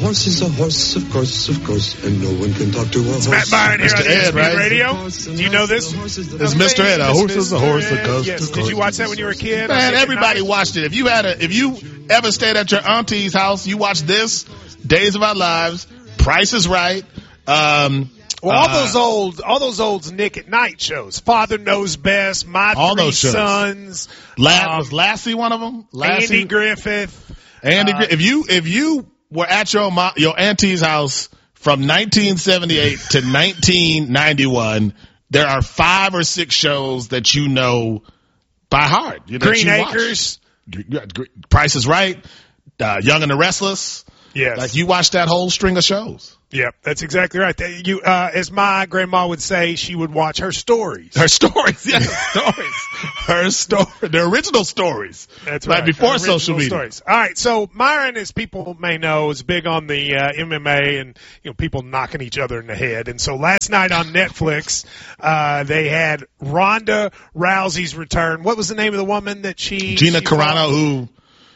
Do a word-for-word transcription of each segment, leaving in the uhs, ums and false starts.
horse is a horse, of course, of course, and no one can talk to a horse. Matt Byron here Mister on E S P N Ed, right? Radio. Do you know this? It's Mister Ed. A horse is a horse. A coast Yes. to Did coast. you watch that when you were a kid? Man, everybody watched it. If you had a, if you ever stayed at your auntie's house, you watched this, Days of Our Lives, Price is Right. Um, Well, all uh, those old, all those old Nick at Night shows. Father Knows Best, My All Three those shows. Sons, La- um, was Lassie one of them? Lassie? Andy Griffith. Andy, uh, Gri- if you if you were at your mo- your auntie's house from nineteen seventy-eight to nineteen ninety-one, there are five or six shows that you know by heart. You, that Green you Acres. watch. Price is Right, uh, Young and the Restless. Yes. Like you watched that whole string of shows. Yeah, that's exactly right. That- You, uh, as my grandma would say, she would watch her stories. Her stories, yeah, stories. Her story, the original stories. That's like right. before Original social media. Stories. All right. So Myron, as people may know, is big on the uh, M M A and you know people knocking each other in the head. And so last night on Netflix, uh, they had Ronda Rousey's return. What was the name of the woman that she? Gina she Carano, fought? who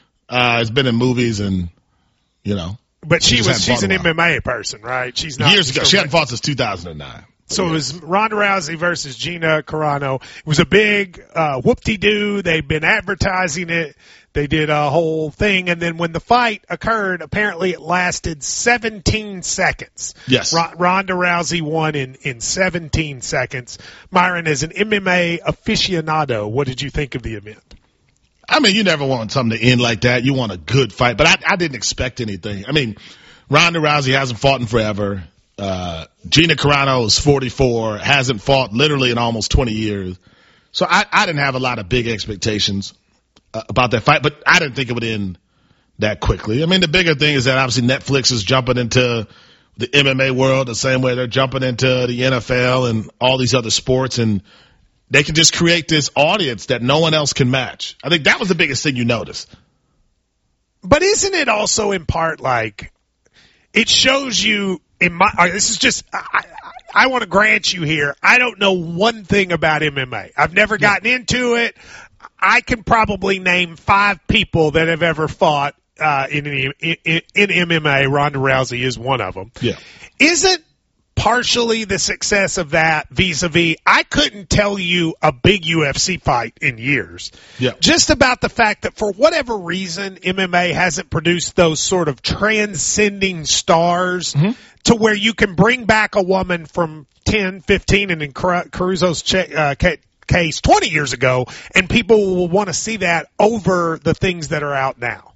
uh, has been in movies and you know. But she, She just was she's an hadn't fought in M a M A person, right? She's not Years just ago. a She hadn't reg- fought since two thousand nine. So it was Ronda Rousey versus Gina Carano. It was a big uh, whoop-de-doo. They've been advertising it. They did a whole thing. And then when the fight occurred, apparently it lasted seventeen seconds. Yes. Ro- Ronda Rousey won in, in seventeen seconds. Myron, as an M M A aficionado, what did you think of the event? I mean, you never want something to end like that. You want a good fight. But I, I didn't expect anything. I mean, Ronda Rousey hasn't fought in forever. Uh, Gina Carano is forty-four, hasn't fought literally in almost twenty years. So I, I didn't have a lot of big expectations uh, about that fight, but I didn't think it would end that quickly. I mean, the bigger thing is that obviously Netflix is jumping into the M M A world the same way they're jumping into the N F L and all these other sports, and they can just create this audience that no one else can match. I think that was the biggest thing you noticed. But isn't it also in part like it shows you in my, uh, this is just, I, I, I want to grant you here. I don't know one thing about M M A. I've never gotten into it. I can probably name five people that have ever fought, uh, in, in, in, in M M A. Ronda Rousey is one of them. Yeah. Isn't partially the success of that vis-a-vis, I couldn't tell you a big U F C fight in years. Yeah. Just about the fact that for whatever reason, M M A hasn't produced those sort of transcending stars Mm-hmm. to where you can bring back a woman from ten, fifteen, and in Car- Caruso's ch- uh, ca- case twenty years ago, and people will want to see that over the things that are out now.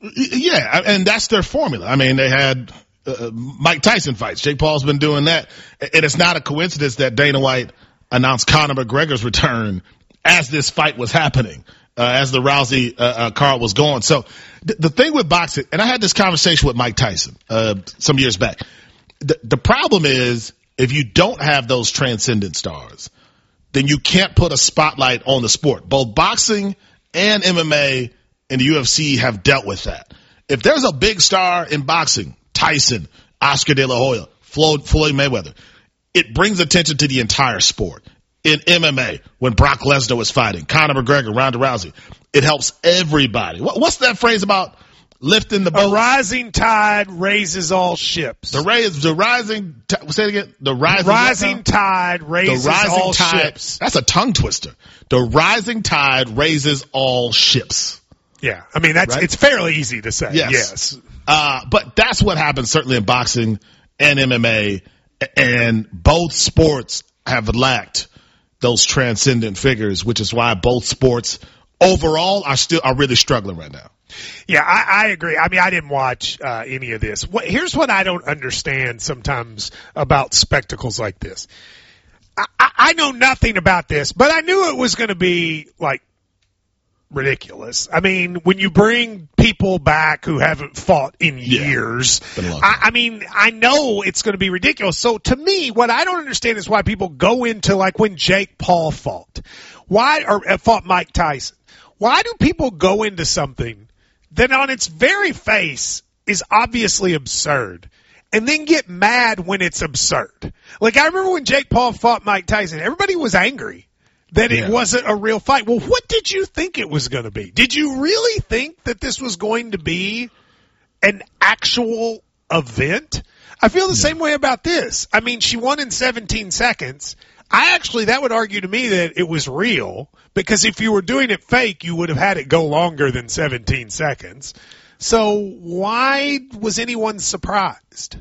Yeah, and that's their formula. I mean, they had uh, Mike Tyson fights. Jake Paul's been doing that. And it's not a coincidence that Dana White announced Conor McGregor's return as this fight was happening, uh, as the Rousey uh, uh, card was going. So th- the thing with boxing, and I had this conversation with Mike Tyson uh, some years back, the, the problem is if you don't have those transcendent stars, then you can't put a spotlight on the sport. Both boxing and M M A and the U F C have dealt with that. If there's a big star in boxing, Tyson, Oscar De La Hoya, Floyd, Floyd Mayweather, it brings attention to the entire sport. In M M A, when Brock Lesnar was fighting, Conor McGregor, Ronda Rousey, it helps everybody. What, what's that phrase about lifting the boat? A rising tide raises all ships. The raise, the rising, t- say it again. The rising, rising tide raises the rising all tide, ships. That's a tongue twister. The rising tide raises all ships. Yeah, I mean that's Right? it's fairly easy to say. Yes. yes. Uh, but that's what happens certainly in boxing and M M A, and both sports have lacked those transcendent figures, which is why both sports overall are still are really struggling right now. Yeah, I, I agree. I mean, I didn't watch uh, any of this. What, here's what I don't understand sometimes about spectacles like this. I, I, I know nothing about this, but I knew it was going to be like ridiculous. I mean, when you bring people back who haven't fought in Yeah. years, Been a long I, time. I mean, I know it's going to be ridiculous. So to me, what I don't understand is why people go into like when Jake Paul fought, why or uh, fought Mike Tyson. Why do people go into something that on its very face is obviously absurd and then get mad when it's absurd? Like I remember when Jake Paul fought Mike Tyson, everybody was angry that it Yeah. wasn't a real fight. Well, what did you think it was going to be? Did you really think that this was going to be an actual event. I feel the yeah. same way about this. I mean, she won in seventeen seconds. I actually, that would argue to me that it was real, because if you were doing it fake, you would have had it go longer than seventeen seconds. So why was anyone surprised?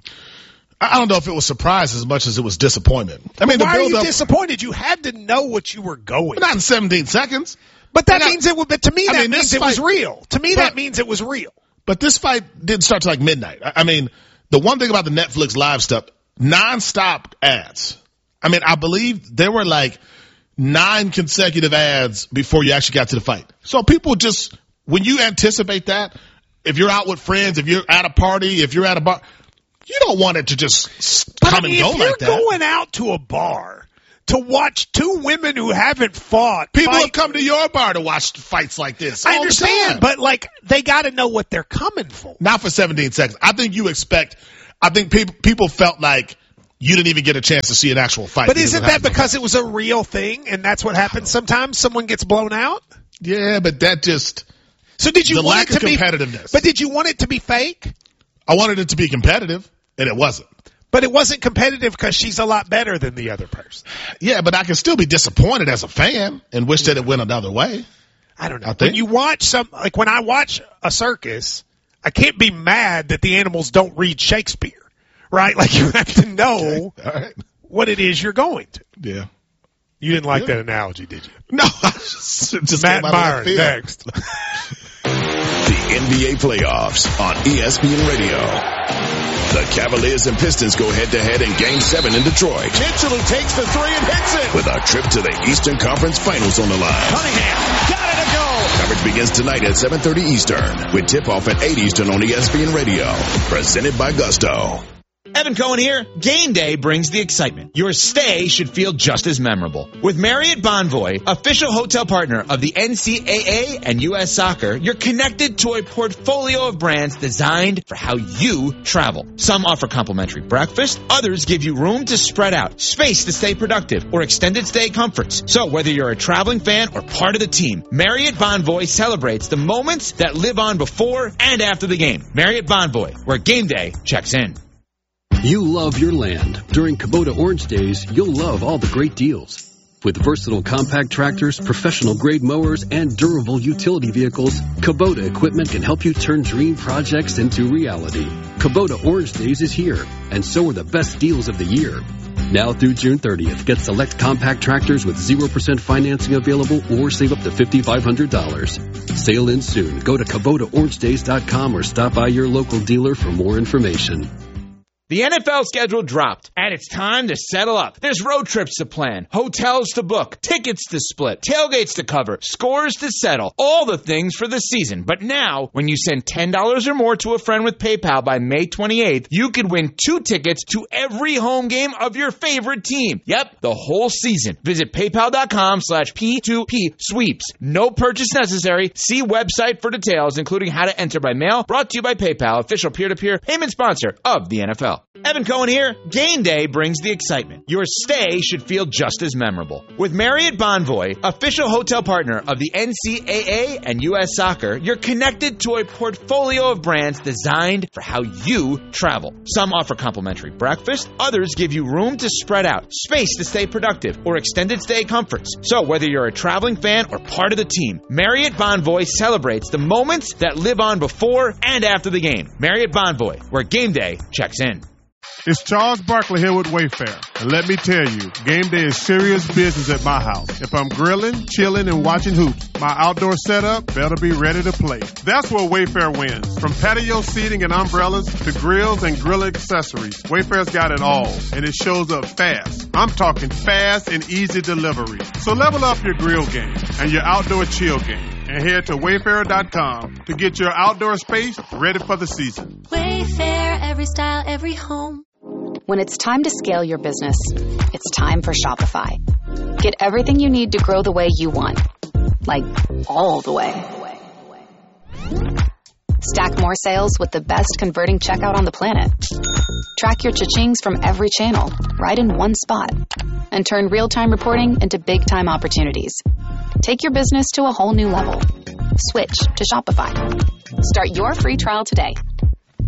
I don't know if it was surprise as much as it was disappointment. I mean, but why the are you build-up, disappointed? You had to know what you were going. But not in seventeen seconds. But that I means it. But to me, that I mean, means it fight, was real. To me, but, that means it was real. But this fight didn't start till like midnight. I mean, the one thing about the Netflix live stuff, nonstop ads. I mean, I believe there were like nine consecutive ads before you actually got to the fight. So people just, when you anticipate that, if you're out with friends, if you're at a party, if you're at a bar, you don't want it to just but come I mean, and go like that. If you're going out to a bar to watch two women who haven't fought. People fight. have come to your bar to watch fights like this. I all understand, the time. but like they got to know what they're coming for. Not for seventeen seconds. I think you expect. I think people people felt like you didn't even get a chance to see an actual fight. But isn't that because it was a real thing, and that's what happens sometimes? Someone gets blown out. Yeah, but that just. So did you the want lack it to of competitiveness? Be, but did you want it to be fake? I wanted it to be competitive, and it wasn't. But it wasn't competitive because she's a lot better than the other person. Yeah, but I can still be disappointed as a fan and wish that it went another way. I don't know. I think. When you watch some, like when I watch a circus, I can't be mad that the animals don't read Shakespeare, right? Like you have to know okay. All right. what it is you're going to. Yeah. You didn't like yeah. that analogy, did you? No. I just, just Matt Byron next. The N B A playoffs on E S P N Radio. The Cavaliers and Pistons go head-to-head in Game seven in Detroit. Mitchell, who takes the three and hits it. With a trip to the Eastern Conference Finals on the line. Cunningham, got it to go. Coverage begins tonight at seven thirty Eastern, with tip-off at eight Eastern on E S P N Radio. Presented by Gusto. Evan Cohen here. Game day brings the excitement. Your stay should feel just as memorable. With Marriott Bonvoy, official hotel partner of the N C double A and U S Soccer, you're connected to a portfolio of brands designed for how you travel. Some offer complimentary breakfast, others give you room to spread out, space to stay productive, or extended stay comforts. So whether you're a traveling fan or part of the team, Marriott Bonvoy celebrates the moments that live on before and after the game. Marriott Bonvoy, where game day checks in. You love your land. During Kubota Orange Days, you'll love all the great deals. With versatile compact tractors, professional-grade mowers, and durable utility vehicles, Kubota equipment can help you turn dream projects into reality. Kubota Orange Days is here, and so are the best deals of the year. Now through June thirtieth, get select compact tractors with zero percent financing available or save up to five thousand five hundred dollars. Sale ends soon. Go to Kubota Orange Days dot com or stop by your local dealer for more information. The N F L schedule dropped, and it's time to settle up. There's road trips to plan, hotels to book, tickets to split, tailgates to cover, scores to settle, all the things for the season. But now, when you send ten dollars or more to a friend with PayPal by May twenty-eighth, you could win two tickets to every home game of your favorite team. Yep, the whole season. Visit paypal.com slash P2P sweeps. No purchase necessary. See website for details, including how to enter by mail. Brought to you by PayPal, official peer-to-peer payment sponsor of the N F L. Evan Cohen here. Game day brings the excitement. Your stay should feel just as memorable. With Marriott Bonvoy, official hotel partner of the N C double A and U S Soccer, you're connected to a portfolio of brands designed for how you travel. Some offer complimentary breakfast, others give you room to spread out, space to stay productive, or extended stay comforts. So whether you're a traveling fan or part of the team, Marriott Bonvoy celebrates the moments that live on before and after the game. Marriott Bonvoy, where game day checks in. It's Charles Barkley here with Wayfair. And let me tell you, game day is serious business at my house. If I'm grilling, chilling, and watching hoops, my outdoor setup better be ready to play. That's where Wayfair wins. From patio seating and umbrellas to grills and grill accessories, Wayfair's got it all, and it shows up fast. I'm talking fast and easy delivery. So level up your grill game and your outdoor chill game, and head to wayfair dot com to get your outdoor space ready for the season. Wayfair, every style, every home. When it's time to scale your business, it's time for Shopify. Get everything you need to grow the way you want. Like, all the way. Stack more sales with the best converting checkout on the planet. Track your cha-chings from every channel, right in one spot. And turn real-time reporting into big-time opportunities. Take your business to a whole new level. Switch to Shopify. Start your free trial today